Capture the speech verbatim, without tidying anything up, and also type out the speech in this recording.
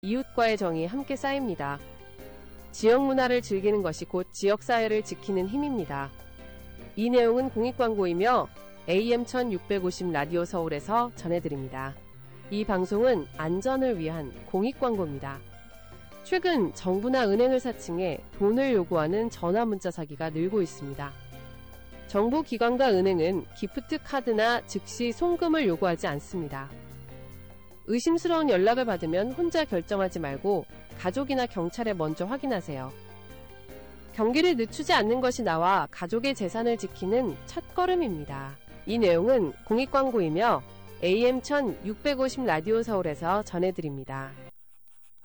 이웃과의 정이 함께 쌓입니다. 지역 문화를 즐기는 것이 곧 지역사회를 지키는 힘입니다. 이 내용은 공익광고이며 에이엠 천육백오십 라디오 서울에서 전해드립니다. 이 방송은 안전을 위한 공익광고입니다. 최근 정부나 은행을 사칭해 돈을 요구하는 전화문자 사기가 늘고 있습니다. 정부 기관과 은행은 기프트 카드나 즉시 송금을 요구하지 않습니다. 의심스러운 연락을 받으면 혼자 결정하지 말고 가족이나 경찰에 먼저 확인하세요. 경기를 늦추지 않는 것이 나와 가족의 재산을 지키는 첫걸음입니다. 이 내용은 공익광고이며 에이엠 천육백오십 라디오 서울에서 전해드립니다.